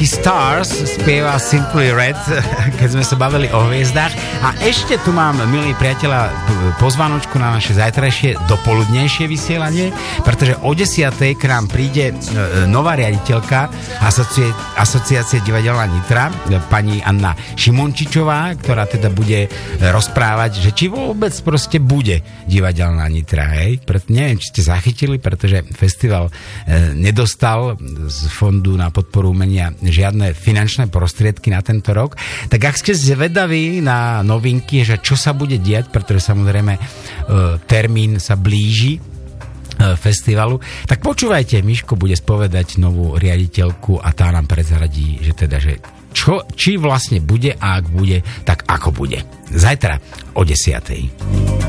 Lucky Stars spieva Simply Red, keď sme sa bavili o hviezdách. A ešte tu mám, milí priatelia, pozvanočku na naše zajtrajšie dopoludnejšie vysielanie, pretože o 10:00 k nám príde nová riaditeľka Asociácie divadelná Nitra, pani Anna Šimončičová, ktorá teda bude rozprávať, že či vôbec proste bude divadelná Nitra, hej? Neviem, či ste zachytili, pretože festival nedostal z Fondu na podporu umenia žiadne finančné prostriedky na tento rok. Tak ak ste zvedaví na novinky, že čo sa bude diať, pretože samozrejme termín sa blíži festivalu, tak počúvajte, Miško bude spovedať novú riaditeľku a tá nám prezradí, že teda, že či vlastne bude a ak bude, tak ako bude. Zajtra o 10:00.